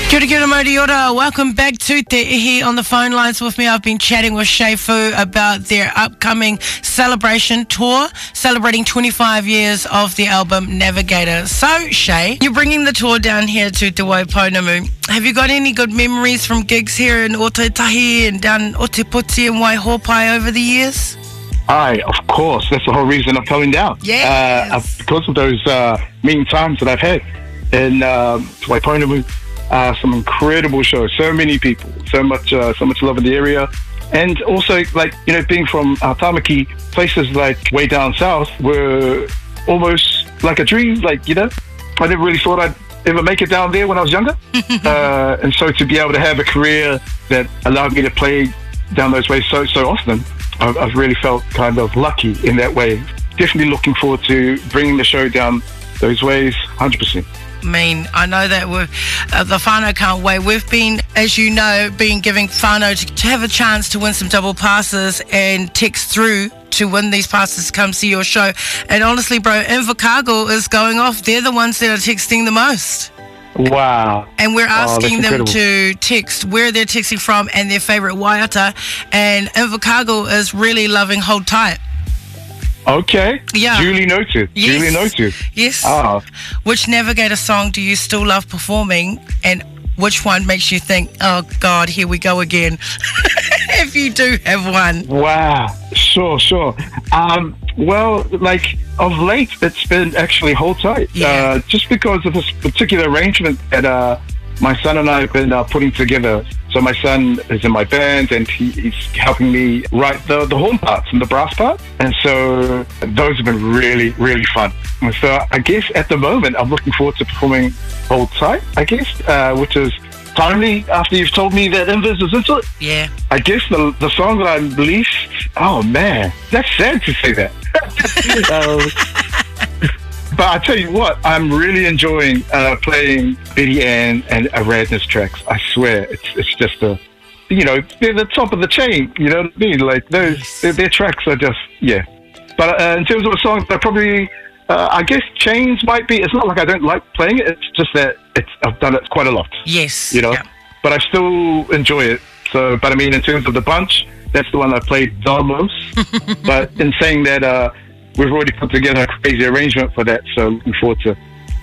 Kia ora, Mōri ora. Welcome back to Te Ihi. On the phone lines with me, I've been chatting with Shay Fu about their upcoming celebration tour, celebrating 25 years of the album Navigator. So, Shay, you're bringing the tour down here to Te Waipounamu. Have you got any good memories from gigs here in Ōtautahi and down Ōtepoti and Waihopai over the years? Aye, of course. That's the whole reason I'm coming down. Yes. Because of those mean times that I've had in Te Waipounamu. Some incredible shows, so many people, so much love in the area. And also, like, you know, being from Tamaki, places like way down south were almost like a dream. Like, you know, I never really thought I'd ever make it down there when I was younger. And so to be able to have a career that allowed me to play down those ways so often, I've really felt kind of lucky in that way. Definitely looking forward to bringing the show down those ways, 100%. I know that the whānau can't wait. We've been, as you know, giving whānau to have a chance to win some double passes and text through to win these passes to come see your show. And honestly, bro, Invercargill is going off. They're the ones that are texting the most. Wow. And we're asking them to text where they're texting from and their favourite waiata. And Invercargill is really loving Hold Tight. Okay. Yeah. Duly noted. Yes. Duly noted. Yes. Ah. Which Navigator song do you still love performing, and which one makes you think, oh God, here we go again? If you do have one. Wow. Sure. Well, like, of late, it's been actually Hold Tight. Yeah. Just because of this particular arrangement that my son and I have been putting together. So my son is in my band, and he's helping me write the horn parts and the brass part. And so those have been really, really fun. And so I guess at the moment, I'm looking forward to performing Hold Tight, I guess, which is timely after you've told me that Invis is into it. Yeah. I guess the song that I'm least... Oh, man. That's sad to say that. But I tell you what, I'm really enjoying playing Betty Ann and Aradna's tracks. I swear, it's just you know, they're the top of the chain. You know what I mean? Like, their tracks are just, yeah. But in terms of a song, I probably, I guess Chains might be. It's not like I don't like playing it. It's just that I've done it quite a lot. Yes. You know, yeah. But I still enjoy it. So, but I mean, in terms of the bunch, that's the one I played the most. But in saying that, we've already put together a crazy arrangement for that, so looking forward to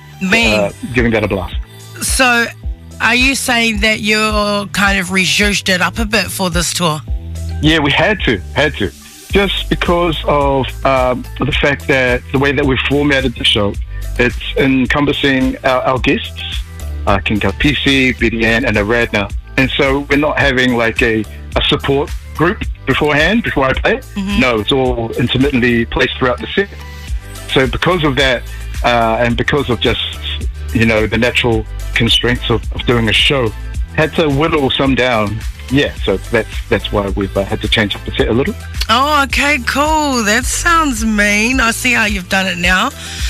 giving that a blast. So, are you saying that you're kind of rejuged it up a bit for this tour? Yeah, we had to. Just because of the fact that the way that we've formatted the show, it's encompassing our guests, King Kapisi, Betty Ann, and Aradna. And so we're not having like a support group beforehand, before I play. Mm-hmm. No, it's all intermittently placed throughout the set. So because of that, and because of just, you know, the natural constraints of doing a show, had to whittle some down. Yeah, so that's why we've had to change up the set a little. Oh, okay, cool. That sounds mean. I see how you've done it now.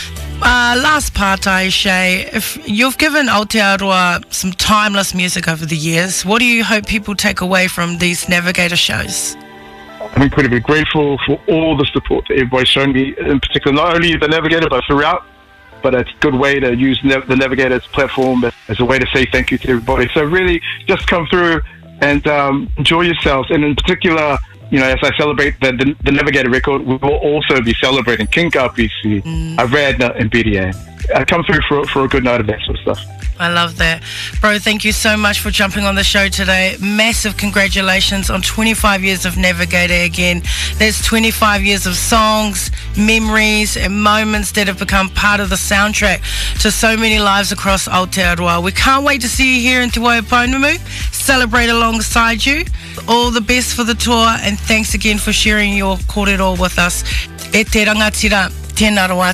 Last part, Shay, if you've given Aotearoa some timeless music over the years, what do you hope people take away from these Navigator shows? I'm incredibly grateful for all the support that everybody's shown me, in particular, not only the Navigator, but throughout. But it's a good way to use the Navigator's platform as a way to say thank you to everybody. So really, just come through and enjoy yourselves. And in particular, you know, as I celebrate the Navigator record, we will also be celebrating King Kapisi, Aradna, and Betty Ann. Come through for a good night of that sort of stuff. I love that. Bro, thank you so much for jumping on the show today. Massive congratulations on 25 years of Navigator again. That's 25 years of songs, memories, and moments that have become part of the soundtrack to so many lives across Aotearoa. We can't wait to see you here in Te Waipounamu. Celebrate alongside you. All the best for the tour, and thanks again for sharing your kōrero with us. E te rangatira, tēnā roa